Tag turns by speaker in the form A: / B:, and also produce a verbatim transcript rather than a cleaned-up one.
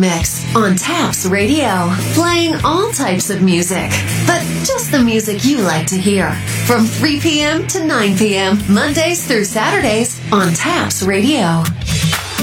A: Mix on Taps Radio, playing all types of music, but just the music you like to hear. From three p.m. to nine p.m., Mondays through Saturdays on Taps Radio.